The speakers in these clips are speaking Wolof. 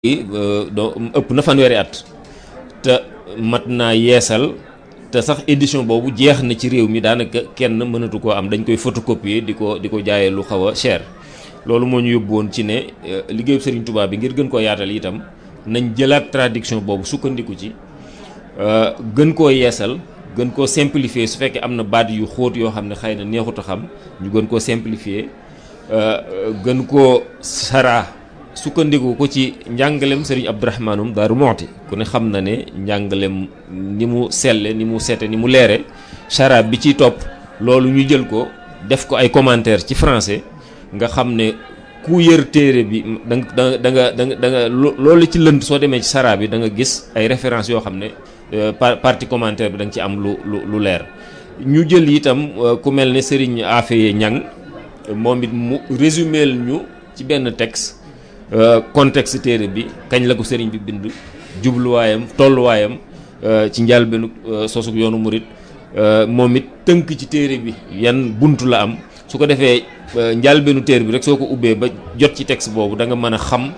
ëpp na fanweeri at te mat naa yeesal te sax édition boobu jeex na ci réew mi daanaka kenn mënatu koo am dañ koy photocopier di ko jaayee lu xaw a cher loolu moo ñu yóbbu woon ci ne liggéeyu Serigne Touba bi ngir gën koo yaatal itam nañ jëlaat traduction boobu sukkandiku ci gën koo yeesal gën koo simplifier su fekkee am na baat yu xóot yoo xam ne xëy na neexut a xam ñu gën koo simplifier gën koo saraa sukkandiku ko ci njàngalem Serigne Abdourahmanum Daaru Muxti ku ne xam na ne njàngalem ni mu selle ni mu sete ni mu leere charab bi ciy topp loolu ñu jël ko def ko ay commentaire ci français nga xam ne ku yër téere bi da nga loolu ci lënd soo demee ci charab bi da nga gis ay références yoo xam ne partie commentaire bi da nga ci am lu leer ñu jël itam ku mel ne Serigne Afeye Ñang moom it mu résuméel ñu ci benn texte contexte téere bi kañ la ko sëriñ bi bind jubluwaayam tolluwaayam ci njëlbéenu sosug yoonu murit moom it tënk ci téere bi yan buntu la am su ko defee njëlbéenu téere bi rek soo ko ubbee ba jot ci texte boobu da nga mën a xam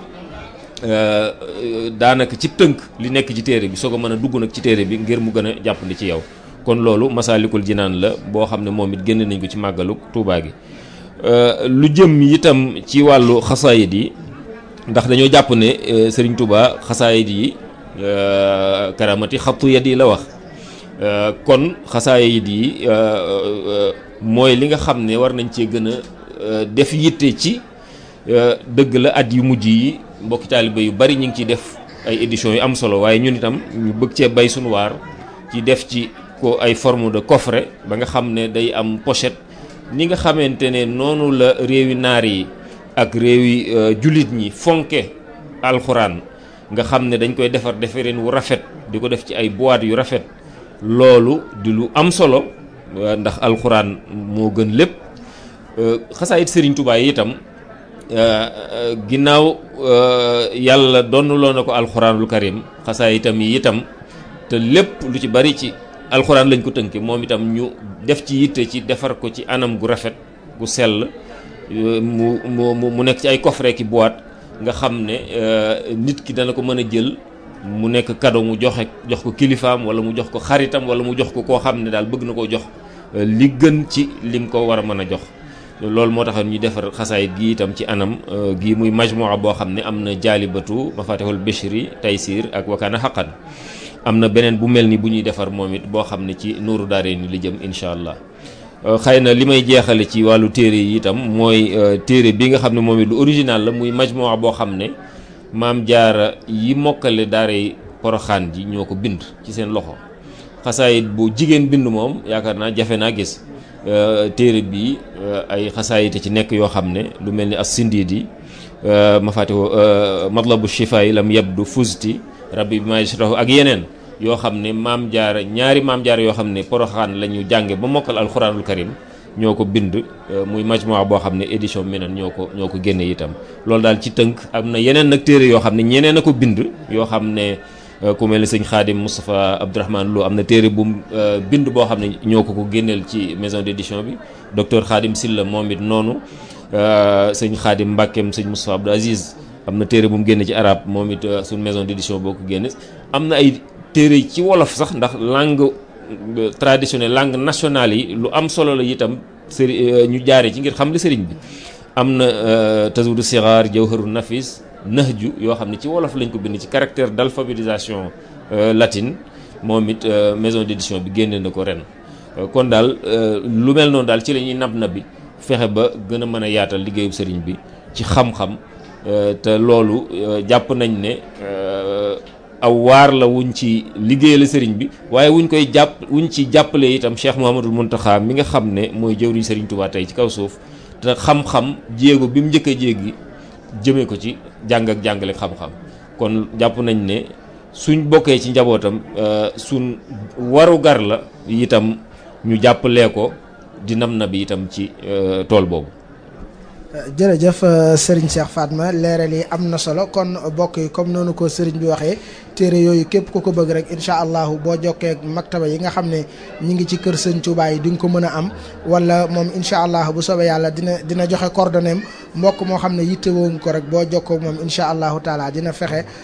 daanaka ci tënk li nekk ci téere bi soo ko mën a dugg nag ci téere bi ngir mu gën a jàppandi ci yow kon loolu Masaalikul Jinaan la boo xam ne moom it génne nañ ko ci màggalu Tuubaa gi lu jëm itam ci wàllu xasaayid yi ndax dañoo jàpp ne Serigne Touba xasaayid yi karamati xattu yad yi la wax kon xasaayid yi mooy li nga xam ne war nañ cee gën a def yitte ci dëgg la at yu mujj yi mbokki taaliba yu bari ñu ngi ciy def ay éditions yu am solo waaye ñun itam ñu bëgg cee bay sunu waar ci def ci ko ay forme de coffret ba nga xam ne day am pochette ni nga xamante ne noonu la réewi naar yi ak réewi jullit ñi fonke alxuraan nga xam ne dañ koy defar defareen wu rafet di ko def ci ay boîte yu rafet loolu di lu am solo ndax alxuraan moo gën lépp xasaayit Serigne Touba yi itam ginnaaw yàlla donnuloo na ko alxuraanul karim xasaayitam yi itam te lépp lu ci bari ci alxuraan lañ ko tënke moom itam ñu def ci yitte ci defar ko ci anam gu rafet gu sell mu nekk ci ay coffret ki boîte nga xam ne nit ki dana ko mën a jël mu nekk cadeau mu jox ko kilifaam wala mu jox ko xaritam wala mu jox ko koo xam ne daal bëgg na koo jox li gën ci lim ko war a mën a jox loolu moo tax ñu defar xasaayit gi itam ci anam gi muy majmua boo xam ne am na jaalibatu mafatihul bishri taysir ak wakaana xaqan am na beneen bu mel ni bu ñuy defar moom it boo xam ne ci nuuru daare ni li jëm incha allah xëy na li may jeexale ci wàllu téere yi itam mooy téere bi nga xam ne moom it lu original la muy majmua boo xam ne maam jaara yi mokkale daaray poroxaan ji ñoo ko bind ci seen loxo xasaayit bu jigéen bind moom yaakaar naa jafe naa gis téere bi ay xasaayite ci nekk yoo xam ne lu mel ni as sindiidi mafaatihu matlabu shifaay lam yabdu fusti rabbi bi ma yasrahu ak yeneen yoo xam ne maam jaara ñaari maam jaara yoo xam ne poroxaan la ñu jànge ba mokkal alxuraanul karim ñoo ko bind muy majmua boo xam ne édition Minan ñoo ko génne itam loolu daal ci tënk am na yeneen nag téere yoo xam ne ñeneen a ko bind yoo xam ne ku mel ni sëñ Xaadim Moustapha Abdourahmane Lo am na téere bu bind boo xam ne ñoo ko génneel ci maison d'édition bi docteur Xaadim Silla moom it noonu sëñ Xaadim Mbàkkeem sëñ Moustapha Abdou Aziz am na téere bu mu génne ci arab moom it suñ maison d'édition boo ko génne am na ay téere ci wolof sax ndax langue traditionnelle langue nationale yi lu am solo la itam ñu jaare ci ngir xam li sëriñ bi am na tazawudu sigaar jawharu nafis nahju yoo xam ne ci wolof lañ ko bind ci caractère d'alphabétisation latine moom it maison d'édition bi génne na ko ren kon daal lu mel noonu daal ci la ñuy nab bi fexe ba gën a mën a yaatal liggéeyu sëriñ bi ci xam-xam te loolu jàpp nañ ne aw waar la wuñ ci liggéeyal sëriñ bi waaye wuñ ci jàppale itam Cheikh Mouhamadul Mountakha mi nga xam ne mooy jëwriñ sëriñ Touba tey ci kaw suuf te xam-xam jéego bi mu njëkk a jéegi jëmee ko ci jàng ak jàngale xam-xam kon jàpp nañ ne suñ bokkee ci njabootam suñ waru gar la itam ñu jàppalee ko di nam na bi itam ci tool boobu. jërëjëf Serigne Cheikh Fatma leeral yi am na solo kon bokk yi comme noonu ko Serigne bi waxee téere yooyu képp ku ko bëgg rek incha allahu boo jokkee ak maktaba yi nga xam ne ñi ngi ci kër Sëñ Touba yi di nga ko mën a am wala moom incha allah bu soobee yàlla dina joxe coordonnées mbokk moo xam ne yittewoo nga ko rek boo jokkoo moom incha allahu taala dina fexe